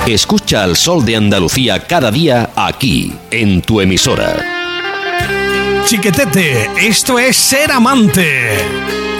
Escucha al Sol de Andalucía cada día aquí, en tu emisora. Chiquetete, esto es Ser Amante.